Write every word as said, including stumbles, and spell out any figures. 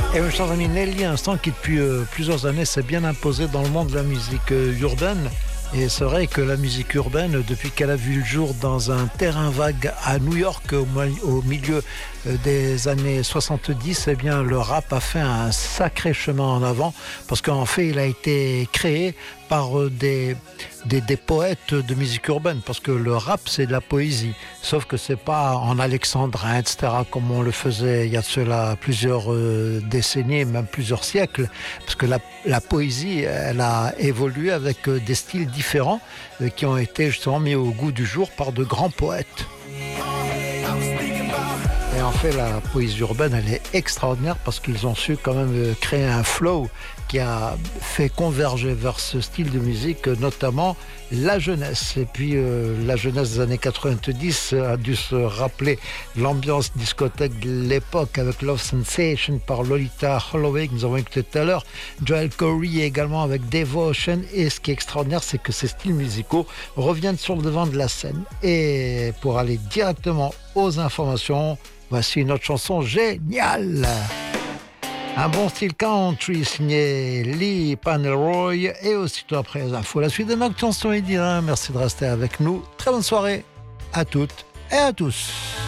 Et mon cher ami Nelly, un instant qui depuis euh, plusieurs années s'est bien imposé dans le monde de la musique euh, urbaine. Et c'est vrai que la musique urbaine, depuis qu'elle a vu le jour dans un terrain vague à New York au, au milieu des années soixante-dix, eh bien le rap a fait un sacré chemin en avant parce qu'en fait il a été créé par des, des, des poètes de musique urbaine, parce que le rap c'est de la poésie, sauf que c'est pas en alexandrin, et cetera, comme on le faisait il y a de cela plusieurs euh, décennies, même plusieurs siècles, parce que la, la poésie elle a évolué avec des styles différents euh, qui ont été justement mis au goût du jour par de grands poètes. Et en fait, la poésie urbaine, elle est extraordinaire parce qu'ils ont su quand même créer un flow qui a fait converger vers ce style de musique, notamment la jeunesse. Et puis, euh, la jeunesse des années quatre-vingt-dix a dû se rappeler l'ambiance discothèque de l'époque avec Love Sensation par Lolita Holloway, que nous avons écouté tout à l'heure, Joel Corey également avec Devotion. Et ce qui est extraordinaire, c'est que ces styles musicaux reviennent sur le devant de la scène. Et pour aller directement aux informations, voici une autre chanson géniale. Un bon style country signé Lee Paneroy, et aussitôt après les infos, la suite de notre chanson est dire. Merci de rester avec nous. Très bonne soirée à toutes et à tous.